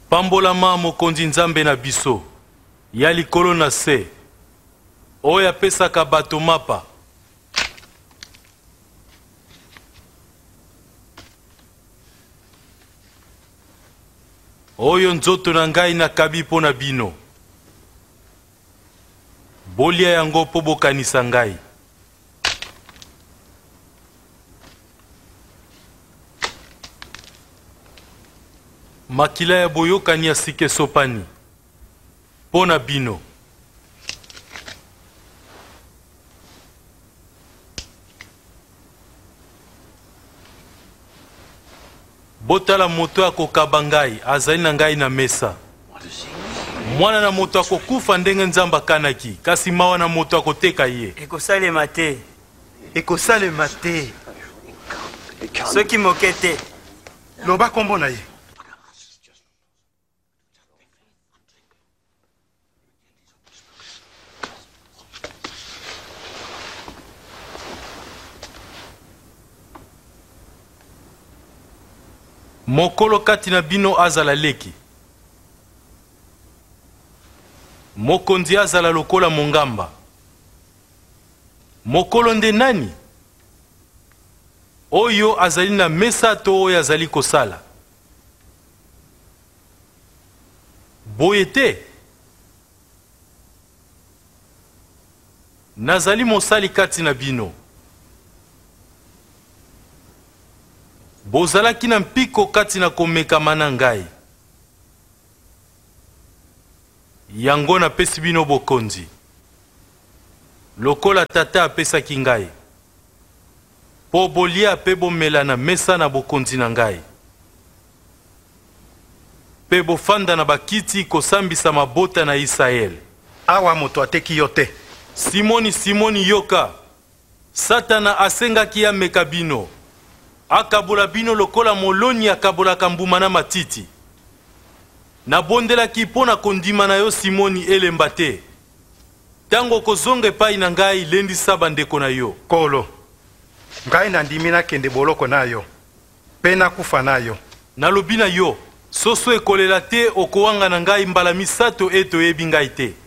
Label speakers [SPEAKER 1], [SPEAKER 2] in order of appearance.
[SPEAKER 1] Pambolama mokonzi nzambe na biso ya likolo na se oyo apesaka bato mapa. Oyo nzoto na ngai nakabi mpo na bino. Bolia yango mpo bokanisa ngai. Makila ya boyokani ya sike sopani mpo na bino. Botala moto akokaba ngai azali na ngai na mesa. Mwana na moto akokufa ndenge nzamba kanaki, kasi mawa na moto akoteka ye.
[SPEAKER 2] Ekosalema te. Ekosalema te. Soki moke te.
[SPEAKER 3] Loba kombo na ye.
[SPEAKER 1] Mokolo kati na bino azala leki. Mokonzi azala lokola mongamba. Mokolo nde nani? Oyo azali na mesa to oyo azali kosala. Boye te. Nazali mosali kati na bino. Bozalaki na mpiko kati na komekama na ngai. Yango napesi bino bokonzi. Lokola tata apesaki ngai. Po bolia pe bomela na mesa na bokonzi na ngai. Pe bofanda na bakiti kosambisa mabota na Israel.
[SPEAKER 3] Awa moto ateki yo te.
[SPEAKER 1] Simoni, Simoni yoka. Satana asengaki ya meka bino. Akabola bino lokola moloni akabolaka mbuma na matiti. Nabondelaki mpo na kondima na yo Simoni elemba te. Tango kozonga epai na ngai lendisa bandeko na yo.
[SPEAKER 3] Kolo, ngai nandimi nakende boloko na yo, pe nakufa na yo.
[SPEAKER 1] Nalobi na yo, soso ekolela te okowanga na ngai mbala misato eto yebi ngai te.